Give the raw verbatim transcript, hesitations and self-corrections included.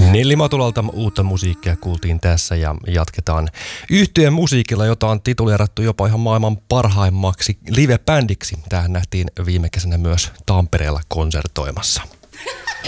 Nelli Matulalta uutta musiikkia kuultiin tässä ja jatketaan yhtyeen musiikilla, jota on tituleerattu jopa ihan maailman parhaimmaksi live-bändiksi. Tähän nähtiin viime kesänä myös Tampereella konsertoimassa.